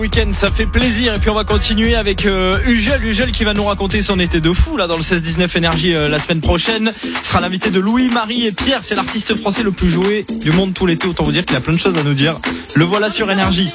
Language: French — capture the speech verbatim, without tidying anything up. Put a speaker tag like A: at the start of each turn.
A: Week-end, ça fait plaisir. Et puis on va continuer avec euh, Ugel, Ugel qui va nous raconter son été de fou là dans le seize dix-neuf Énergie euh, la semaine prochaine. Ce sera l'invité de Louis, Marie et Pierre. C'est l'artiste français le plus joué du monde tout l'été. Autant vous dire qu'il a plein de choses à nous dire. Le voilà sur Énergie.